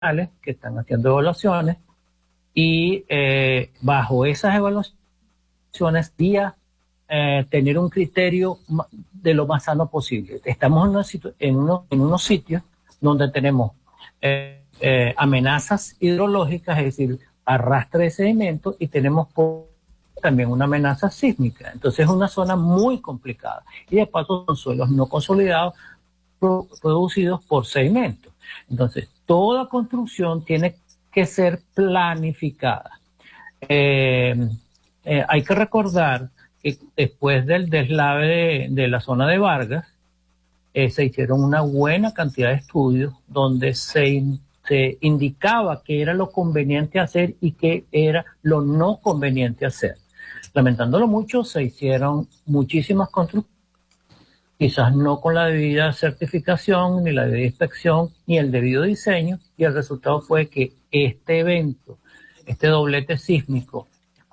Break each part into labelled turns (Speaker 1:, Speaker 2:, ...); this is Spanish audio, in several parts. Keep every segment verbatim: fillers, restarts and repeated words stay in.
Speaker 1: que están haciendo evaluaciones y eh, bajo esas evaluaciones día eh, tener un criterio de lo más sano posible. Estamos en, una situ- en, uno, en unos sitios donde tenemos eh, eh, amenazas hidrológicas, es decir, arrastre de sedimentos, y tenemos también una amenaza sísmica. Entonces es una zona muy complicada. Y de paso son suelos no consolidados pro, producidos por sedimentos. Entonces toda construcción tiene que ser planificada. Eh, eh, hay que recordar que después del deslave de, de la zona de Vargas, eh, se hicieron una buena cantidad de estudios donde se, se indicaba qué era lo conveniente hacer y qué era lo no conveniente hacer. Lamentándolo mucho, se hicieron muchísimas construcciones, quizás no con la debida certificación, ni la debida inspección, ni el debido diseño, y el resultado fue que este evento, este doblete sísmico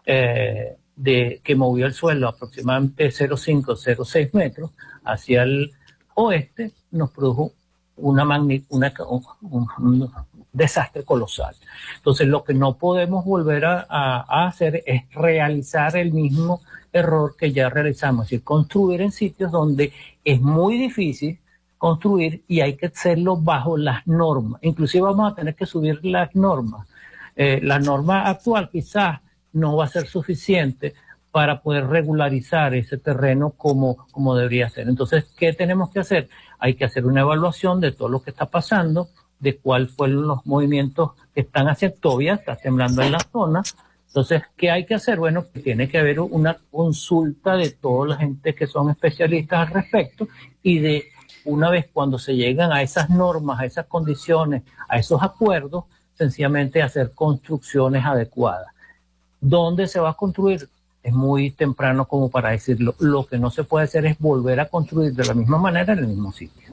Speaker 1: eh, de, que movió el suelo aproximadamente cero coma cinco, cero coma seis metros hacia el oeste, nos produjo una magni- una, un, un, un desastre colosal. Entonces lo que no podemos volver a, a, a hacer es realizar el mismo error que ya realizamos, es decir, construir en sitios donde es muy difícil construir y hay que hacerlo bajo las normas. Inclusive vamos a tener que subir las normas. Eh, la norma actual quizás no va a ser suficiente para poder regularizar ese terreno como, como debería ser. Entonces, ¿qué tenemos que hacer? Hay que hacer una evaluación de todo lo que está pasando, de cuáles fueron los movimientos que están haciendo, todavía está temblando en la zona. Entonces, ¿qué hay que hacer? Bueno, tiene que haber una consulta de toda la gente que son especialistas al respecto, y de una vez cuando se llegan a esas normas, a esas condiciones, a esos acuerdos, sencillamente hacer construcciones adecuadas. ¿Dónde se va a construir? Es muy temprano como para decirlo. Lo que no se puede hacer es volver a construir de la misma manera en el mismo sitio.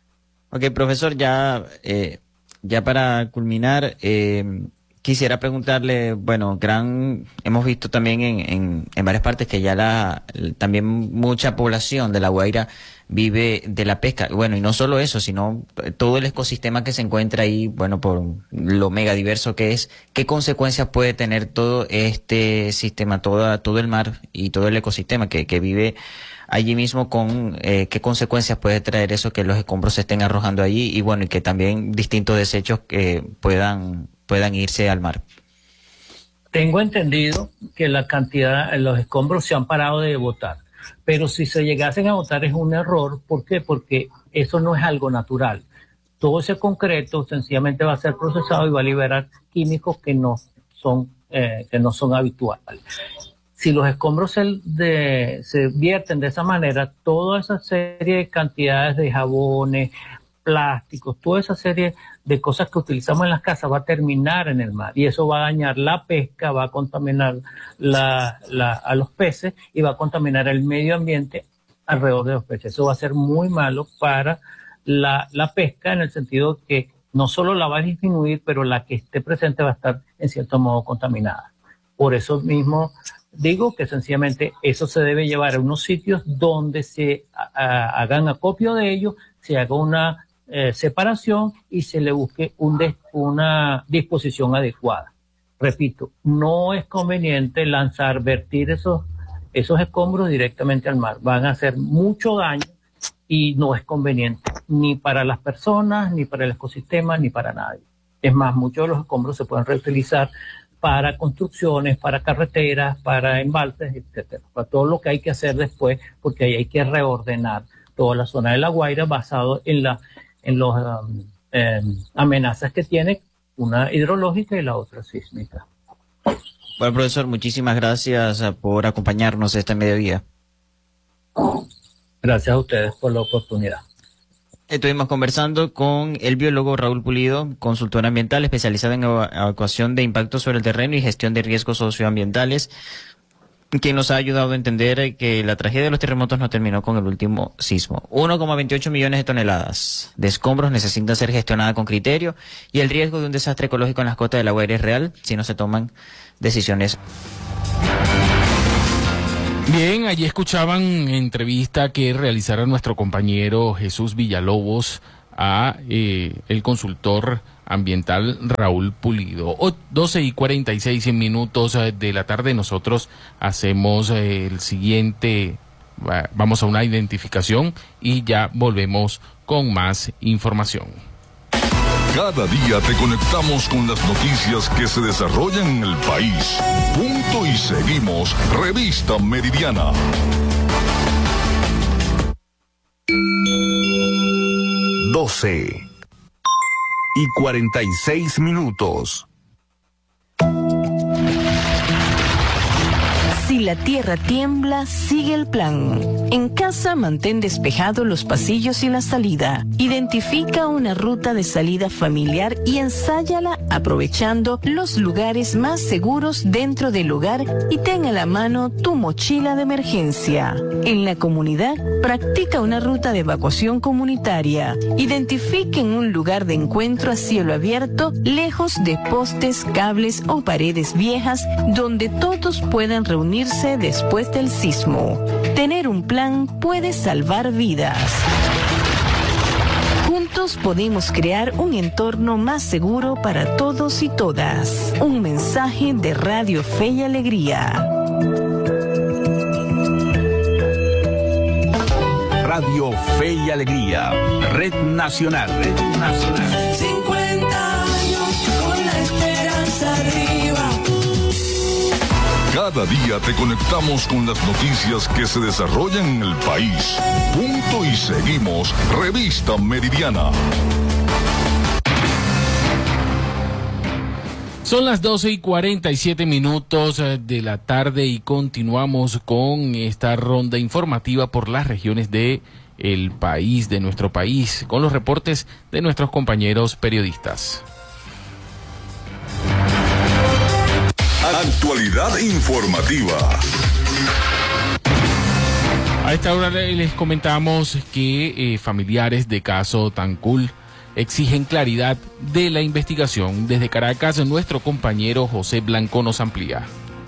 Speaker 2: Ok, profesor, ya, eh, ya para culminar, eh, quisiera preguntarle, bueno, gran, hemos visto también en, en, en varias partes que ya la, también mucha población de La Guaira vive de la pesca. Bueno, y no solo eso, sino todo el ecosistema que se encuentra ahí, bueno, por lo mega diverso que es. ¿Qué consecuencias puede tener todo este sistema, toda, todo el mar y todo el ecosistema que, que vive allí mismo, con eh, qué consecuencias puede traer eso, que los escombros se estén arrojando allí, y bueno, y que también distintos desechos que puedan, puedan irse al mar?
Speaker 1: Tengo entendido que la cantidad, los escombros se han parado de botar, pero si se llegasen a botar es un error. ¿Por qué? Porque eso no es algo natural. Todo ese concreto sencillamente va a ser procesado y va a liberar químicos que no son, eh, que no son habituales. Si los escombros se, de, se vierten de esa manera, toda esa serie de cantidades de jabones, plásticos, toda esa serie de cosas que utilizamos en las casas va a terminar en el mar, y eso va a dañar la pesca, va a contaminar la, la, a los peces y va a contaminar el medio ambiente alrededor de los peces. Eso va a ser muy malo para la, la pesca, en el sentido que no solo la va a disminuir, pero la que esté presente va a estar en cierto modo contaminada. Por eso mismo digo que sencillamente eso se debe llevar a unos sitios donde se a, a, hagan acopio de ello, se haga una eh, separación y se le busque un de, una disposición adecuada. Repito, no es conveniente lanzar, vertir esos, esos escombros directamente al mar. Van a hacer mucho daño y no es conveniente ni para las personas, ni para el ecosistema, ni para nadie. Es más, muchos de los escombros se pueden reutilizar para construcciones, para carreteras, para embalses, etcétera. Para todo lo que hay que hacer después, porque ahí hay que reordenar toda la zona de La Guaira basado en la en las um, eh, amenazas que tiene, una hidrológica y la otra sísmica.
Speaker 2: Bueno, profesor, muchísimas gracias por acompañarnos este mediodía.
Speaker 1: Gracias a ustedes por la oportunidad.
Speaker 2: Estuvimos conversando con el biólogo Raúl Pulido, consultor ambiental especializado en evacuación de impactos sobre el terreno y gestión de riesgos socioambientales, quien nos ha ayudado a entender que la tragedia de los terremotos no terminó con el último sismo. uno coma veintiocho millones de toneladas de escombros necesitan ser gestionadas con criterio, y el riesgo de un desastre ecológico en las costas de La Guaira es real si no se toman decisiones.
Speaker 3: Bien, allí escuchaban entrevista que realizara nuestro compañero Jesús Villalobos a eh, el consultor ambiental Raúl Pulido. O, doce y cuarenta y seis minutos de la tarde, nosotros hacemos eh, el siguiente, vamos a una identificación y ya volvemos con más información.
Speaker 4: Cada día te conectamos con las noticias que se desarrollan en el país. Punto y seguimos. Revista Meridiana.
Speaker 5: doce y cuarenta y seis minutos.
Speaker 6: Si la tierra tiembla, sigue el plan. En casa, mantén despejados los pasillos y la salida. Identifica una ruta de salida familiar y ensáyala aprovechando los lugares más seguros dentro del hogar y ten a la mano tu mochila de emergencia. En la comunidad, practica una ruta de evacuación comunitaria. Identifiquen un lugar de encuentro a cielo abierto, lejos de postes, cables o paredes viejas, donde todos puedan reunirse después del sismo. Tener un plan puede salvar vidas. Juntos podemos crear un entorno más seguro para todos y todas. Un mensaje de Radio Fe y Alegría.
Speaker 5: Radio Fe y Alegría, Red Nacional. Red Nacional.
Speaker 7: cincuenta años con la esperanza arriba.
Speaker 4: Cada día te conectamos con las noticias que se desarrollan en el país. Punto y seguimos. Revista Meridiana.
Speaker 3: Son las doce y cuarenta y siete minutos de la tarde y continuamos con esta ronda informativa por las regiones de el país, de nuestro país, con los reportes de nuestros compañeros periodistas.
Speaker 4: Actualidad informativa.
Speaker 3: A esta hora les comentamos que eh, familiares de caso Tancul exigen claridad de la investigación. Desde Caracas, nuestro compañero José Blanco nos amplía.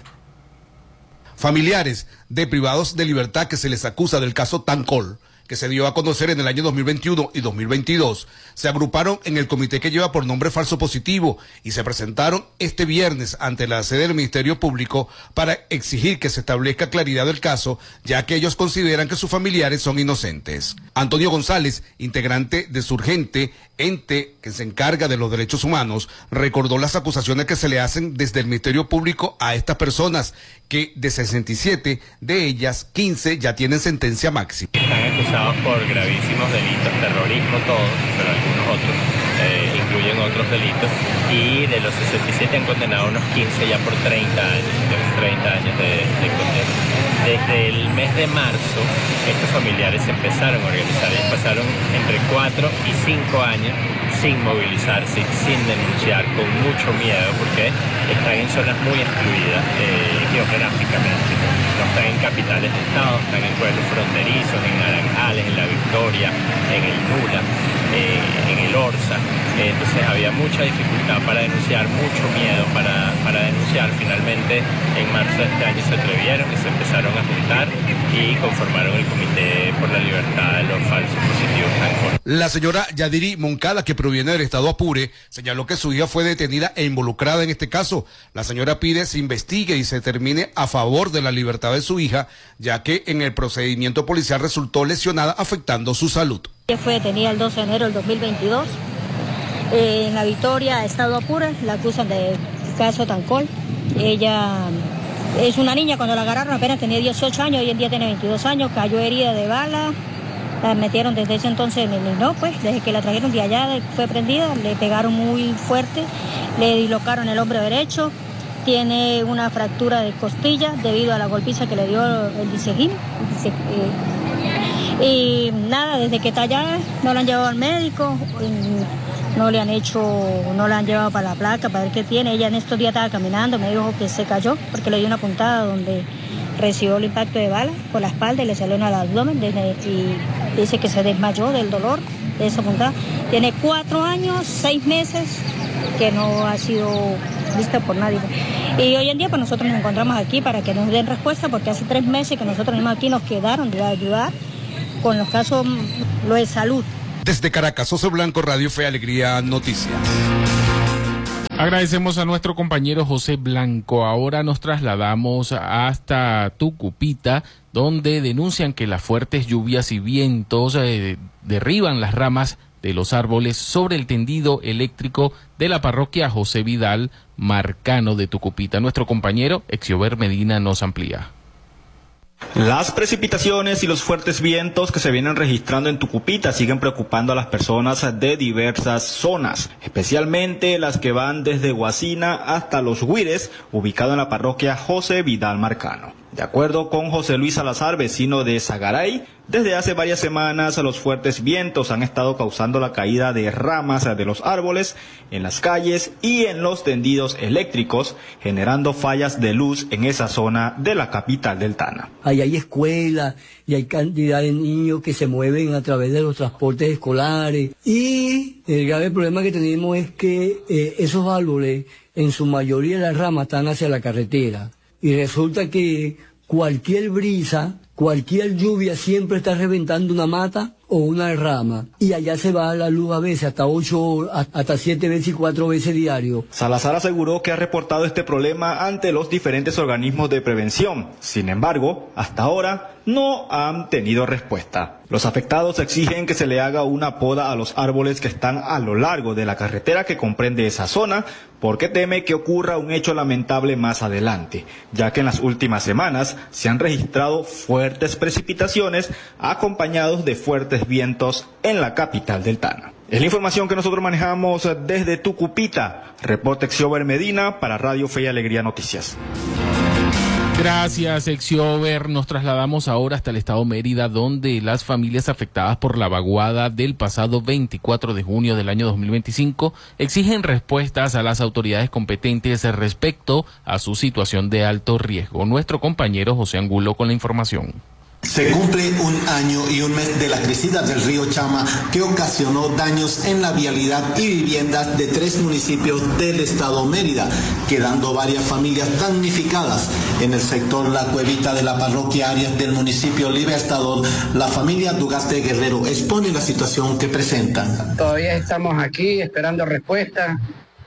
Speaker 8: Familiares de privados de libertad que se les acusa del caso Tancol, que se dio a conocer en el año dos mil veintiuno y dos mil veintidós, se agruparon en el comité que lleva por nombre Falso Positivo y se presentaron este viernes ante la sede del Ministerio Público para exigir que se establezca claridad del caso, ya que ellos consideran que sus familiares son inocentes. Antonio González, integrante de Surgente, ente que se encarga de los derechos humanos, recordó las acusaciones que se le hacen desde el Ministerio Público a estas personas, que de sesenta y siete de ellas, quince ya tienen sentencia máxima.
Speaker 9: Están acusados por gravísimos delitos, terrorismo todos, pero algunos otros eh, incluyen otros delitos, y de los sesenta y siete han condenado unos quince ya por treinta años, tienen treinta años de, de condena. Desde el mes de marzo, estos familiares se empezaron a organizar, ellos pasaron entre cuatro y cinco años sin movilizarse, sin denunciar, con mucho miedo, porque están en zonas muy excluidas eh, geográficamente. No están en capitales de estado, están en pueblos fronterizos, en Naranjales, en La Victoria, en el Nula, eh, en el Orza. Eh, entonces había mucha dificultad para denunciar, mucho miedo para, para denunciar. Finalmente, en marzo de este año se atrevieron y se empezaron a juntar y conformaron el Comité por la Libertad de los Falsos Positivos.
Speaker 8: La señora Yadiri Moncada, que proviene del estado Apure, señaló que su hija fue detenida e involucrada en este caso. La señora pide se investigue y se termine a favor de la libertad de su hija, ya que en el procedimiento policial resultó lesionada, afectando su salud.
Speaker 10: Ella fue detenida el doce de enero del dos mil veintidós eh, en La Victoria, estado Apure. La acusan de caso Tancol. Ella es una niña, cuando la agarraron apenas tenía dieciocho años, hoy en día tiene veintidós años, cayó herida de bala. La metieron desde ese entonces, no, pues, desde que la trajeron de allá, fue prendida, le pegaron muy fuerte, le dislocaron el hombro derecho, tiene una fractura de costilla debido a la golpiza que le dio el Disegim. Eh, y nada, desde que está allá no la han llevado al médico, no le han hecho, no la han llevado para la placa, para ver qué tiene. Ella en estos días estaba caminando, me dijo que se cayó porque le dio una puntada donde recibió el impacto de bala por la espalda y le salió en el abdomen desde, y dice que se desmayó del dolor de esa puntada. Tiene cuatro años, seis meses que no ha sido vista por nadie. Y hoy en día pues nosotros nos encontramos aquí para que nos den respuesta, porque hace tres meses que nosotros mismos aquí nos quedaron de ayudar con los casos, lo de salud.
Speaker 8: Desde Caracas, José Blanco, Radio Fe Alegría Noticias.
Speaker 3: Agradecemos a nuestro compañero José Blanco. Ahora nos trasladamos hasta Tucupita, donde denuncian que las fuertes lluvias y vientos eh, derriban las ramas de los árboles sobre el tendido eléctrico de la parroquia José Vidal Marcano de Tucupita. Nuestro compañero Exiober Medina nos amplía.
Speaker 11: Las precipitaciones y los fuertes vientos que se vienen registrando en Tucupita siguen preocupando a las personas de diversas zonas, especialmente las que van desde Guacina hasta Los Guires, ubicado en la parroquia José Vidal Marcano. De acuerdo con José Luis Salazar, vecino de Sagaray, desde hace varias semanas los fuertes vientos han estado causando la caída de ramas de los árboles en las calles y en los tendidos eléctricos, generando fallas de luz en esa zona de la capital del Tana.
Speaker 12: Ahí hay escuelas y hay cantidad de niños que se mueven a través de los transportes escolares. Y el grave problema que tenemos es que eh, esos árboles, en su mayoría las ramas están hacia la carretera. Y resulta que cualquier brisa, cualquier lluvia siempre está reventando una mata o una rama. Y allá se va la luz a veces, hasta ocho, hasta siete veces y cuatro veces diario.
Speaker 11: Salazar aseguró que ha reportado este problema ante los diferentes organismos de prevención. Sin embargo, hasta ahora no han tenido respuesta. Los afectados exigen que se le haga una poda a los árboles que están a lo largo de la carretera que comprende esa zona, porque teme que ocurra un hecho lamentable más adelante, ya que en las últimas semanas se han registrado fuertes precipitaciones acompañados de fuertes vientos en la capital del Tana. Es la información que nosotros manejamos desde Tucupita. Reporte Exiober Medina para Radio Fe y Alegría Noticias.
Speaker 3: Gracias, Exiober. Nos trasladamos ahora hasta el estado Mérida, donde las familias afectadas por la vaguada del pasado veinticuatro de junio del año dos mil veinticinco exigen respuestas a las autoridades competentes respecto a su situación de alto riesgo. Nuestro compañero José Angulo con la información.
Speaker 13: Se cumple un año y un mes de la crecida del río Chama, que ocasionó daños en la vialidad y viviendas de tres municipios del estado Mérida, quedando varias familias damnificadas. En el sector La Cuevita de la parroquia Arias del municipio Libertador, la familia Dugaste Guerrero expone la situación que presentan.
Speaker 14: Todavía estamos aquí esperando respuesta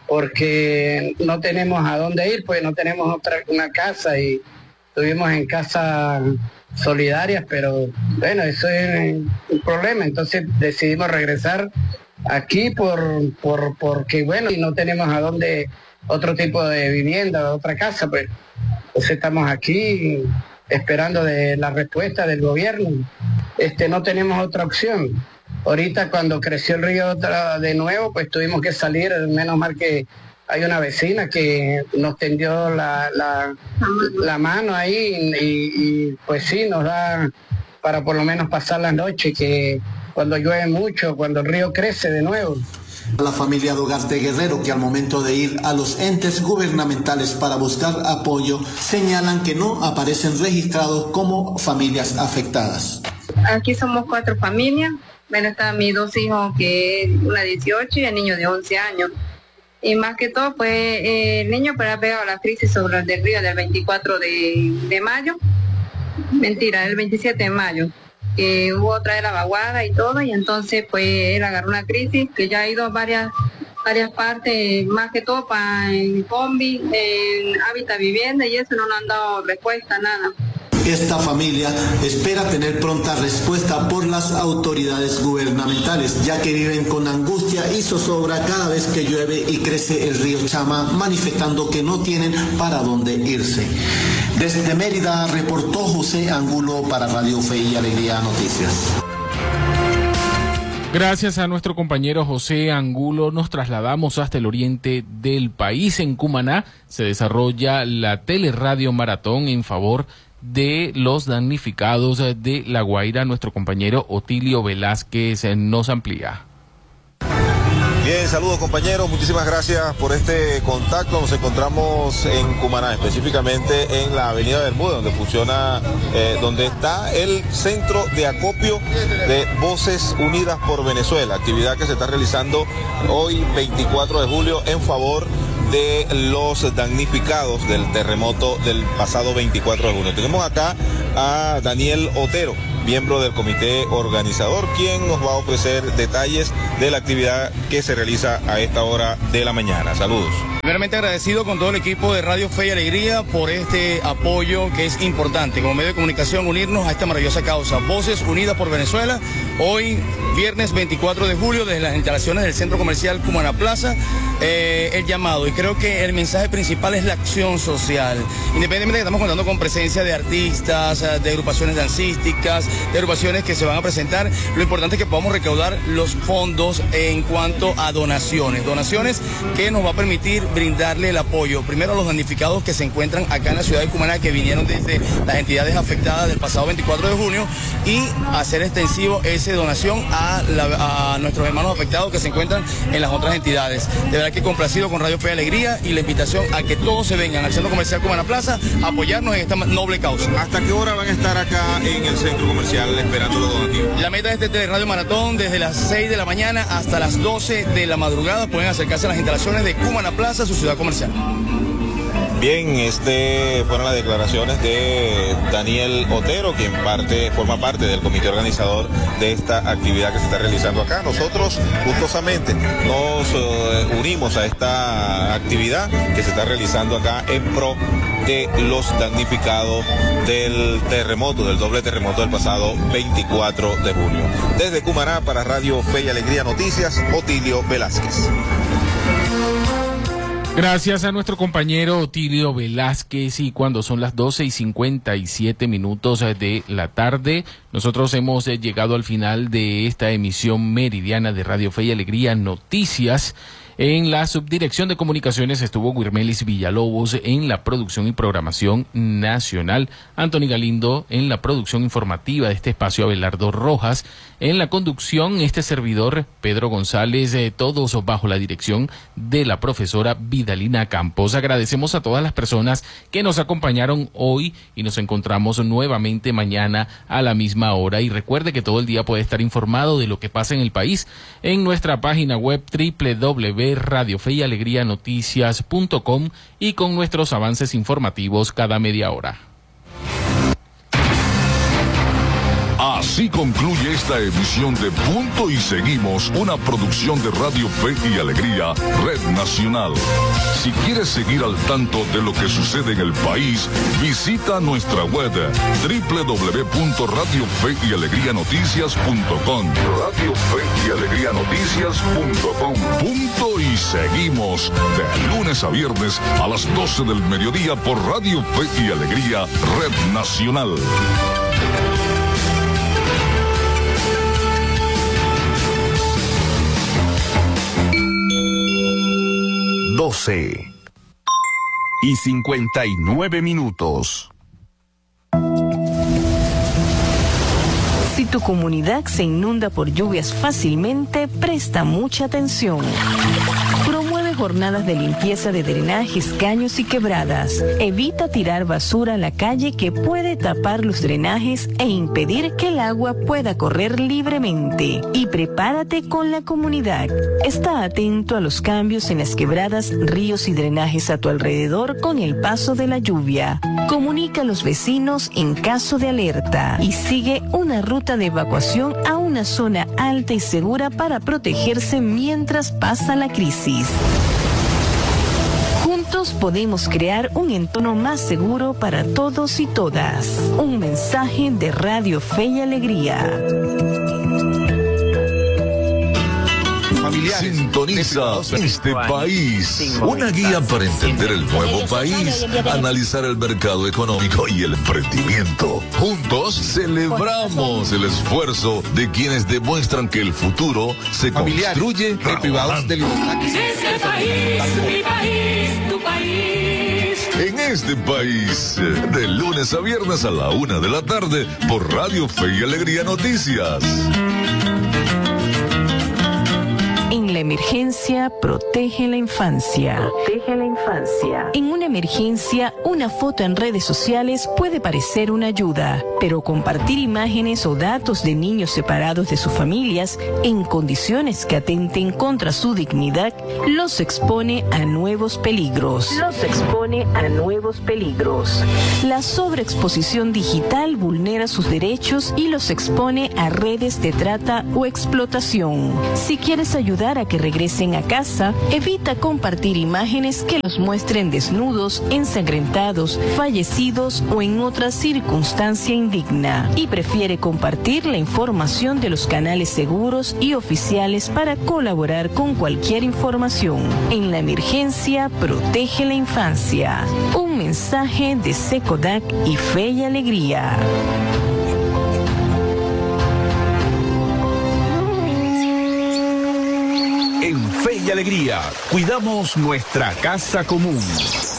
Speaker 14: porque no tenemos a dónde ir, pues no tenemos otra una casa y estuvimos en casa solidarias, pero bueno, eso es un problema, entonces decidimos regresar aquí por, por porque bueno, y no tenemos a dónde otro tipo de vivienda, otra casa, pues entonces estamos aquí esperando de la respuesta del gobierno. Este no tenemos otra opción. Ahorita cuando creció el río otra, de nuevo, pues tuvimos que salir, menos mal que hay una vecina que nos tendió la, la, la mano ahí y, y pues sí, nos da para por lo menos pasar la noche, que cuando llueve mucho, cuando el río crece de nuevo.
Speaker 13: La familia Dugaste Guerrero, que al momento de ir a los entes gubernamentales para buscar apoyo, señalan que no aparecen registrados como familias afectadas.
Speaker 15: Aquí somos cuatro familias. Bueno, están mis dos hijos, que una de dieciocho y el niño de once años. Y más que todo, pues eh, el niño pues, ha pegado la crisis sobre el del río del veinticuatro de, de mayo. Mentira, el veintisiete de mayo. Que hubo otra de la vaguada y todo, y entonces pues él agarró una crisis que ya ha ido a varias, varias partes, más que todo para en combi, en hábitat vivienda, y eso no nos han dado respuesta, nada.
Speaker 13: Esta familia espera tener pronta respuesta por las autoridades gubernamentales, ya que viven con angustia y zozobra cada vez que llueve y crece el río Chama, manifestando que no tienen para dónde irse. Desde Mérida reportó José Angulo para Radio Fe y Alegría Noticias.
Speaker 3: Gracias a nuestro compañero José Angulo, nos trasladamos hasta el oriente del país. En Cumaná se desarrolla la Teleradio Maratón en favor de los damnificados de La Guaira. Nuestro compañero Otilio Velázquez nos amplía.
Speaker 16: Bien, saludos compañeros, muchísimas gracias por este contacto. Nos encontramos en Cumaná, específicamente en la avenida Bermuda, donde funciona, eh, donde está el centro de acopio de Voces Unidas por Venezuela, actividad que se está realizando hoy veinticuatro de julio en favor de los damnificados del terremoto del pasado veinticuatro de junio. Tenemos acá a Daniel Otero, miembro del comité organizador, quien nos va a ofrecer detalles de la actividad que se realiza a esta hora de la mañana. Saludos.
Speaker 17: Primeramente agradecido con todo el equipo de Radio Fe y Alegría por este apoyo que es importante como medio de comunicación, unirnos a esta maravillosa causa. Voces Unidas por Venezuela, hoy viernes veinticuatro de julio desde las instalaciones del Centro Comercial Cumaná Plaza, eh, el llamado, y creo que el mensaje principal es la acción social. Independientemente de que estamos contando con presencia de artistas, de agrupaciones dancísticas, de agrupaciones que se van a presentar, lo importante es que podamos recaudar los fondos en cuanto a donaciones, donaciones que nos va a permitir brindarle el apoyo, primero a los damnificados que se encuentran acá en la ciudad de Cumaná, que vinieron desde las entidades afectadas del pasado veinticuatro de junio, y hacer extensivo esa donación a, la, a nuestros hermanos afectados que se encuentran en las otras entidades. De verdad que complacido con Radio Fe y Alegría y la invitación a que todos se vengan al Centro Comercial Cumaná Plaza a apoyarnos en esta noble causa.
Speaker 16: ¿Hasta qué hora van a estar acá en el Centro Comercial esperando los donativos?
Speaker 17: La meta de este Radio Maratón desde las seis de la mañana hasta las doce de la madrugada. Pueden acercarse a las instalaciones de Cumaná Plaza, su ciudad comercial.
Speaker 16: Bien, este fueron las declaraciones de Daniel Otero, quien parte, forma parte del comité organizador de esta actividad que se está realizando acá. Nosotros gustosamente nos uh, unimos a esta actividad que se está realizando acá en pro de los damnificados del terremoto, del doble terremoto del pasado veinticuatro de junio. Desde Cumaná para Radio Fe y Alegría Noticias, Otilio Velázquez.
Speaker 3: Gracias a nuestro compañero Otilio Velázquez, y cuando son las doce y cincuenta y siete minutos de la tarde, nosotros hemos llegado al final de esta emisión meridiana de Radio Fe y Alegría Noticias. En la subdirección de comunicaciones estuvo Guirmelis Villalobos, en la producción y programación nacional, Anthony Galindo en la producción informativa de este espacio, Abelardo Rojas en la conducción, este servidor Pedro González, eh, todos bajo la dirección de la profesora Vidalina Campos. Agradecemos a todas las personas que nos acompañaron hoy y nos encontramos nuevamente mañana a la misma hora, y recuerde que todo el día puede estar informado de lo que pasa en el país en nuestra página web doble u doble u doble u punto radio fe y alegría noticias punto com y con nuestros avances informativos cada media hora.
Speaker 4: Así concluye esta emisión de Punto y Seguimos, una producción de Radio Fe y Alegría, Red Nacional. Si quieres seguir al tanto de lo que sucede en el país, visita nuestra web doble u doble u doble u punto radio fe y alegría noticias punto com. Radio Fe y Alegría Noticias punto com. Punto y Seguimos, de lunes a viernes a las doce del mediodía por Radio Fe y Alegría, Red Nacional.
Speaker 5: doce y cincuenta y nueve minutos.
Speaker 6: Si tu comunidad se inunda por lluvias fácilmente, presta mucha atención. Promueve jornadas de limpieza de drenajes, caños y quebradas. Evita tirar basura a la calle que puede tapar los drenajes e impedir que el agua pueda correr libremente. Y prepárate con la comunidad. Está atento a los cambios en las quebradas, ríos y drenajes a tu alrededor con el paso de la lluvia. Comunica a los vecinos en caso de alerta y sigue una ruta de evacuación a una zona alta y segura para protegerse mientras pasa la crisis. Juntos podemos crear un entorno más seguro para todos y todas. Un mensaje de Radio Fe y Alegría.
Speaker 4: Sintoniza este país, una guía para entender el nuevo país, analizar el mercado económico y el emprendimiento. Juntos celebramos el esfuerzo de quienes demuestran que el futuro se construye
Speaker 8: de privados de libertad.
Speaker 7: Este país, mi país, tu país.
Speaker 4: En este país, de lunes a viernes a la una de la tarde por Radio Fe y Alegría Noticias.
Speaker 6: En la emergencia, protege la infancia. Protege la infancia. En una emergencia, una foto en redes sociales puede parecer una ayuda, pero compartir imágenes o datos de niños separados de sus familias en condiciones que atenten contra su dignidad los expone a nuevos peligros. Los expone a nuevos peligros. La sobreexposición digital vulnera sus derechos y los expone a redes de trata o explotación. Si quieres ayudar a que regresen a casa, evita compartir imágenes que los muestren desnudos, ensangrentados, fallecidos o en otra circunstancia indigna. Y prefiere compartir la información de los canales seguros y oficiales para colaborar con cualquier información. En la emergencia, protege la infancia. Un mensaje de SECODAC y Fe y Alegría.
Speaker 5: En Fe y Alegría, cuidamos nuestra casa común.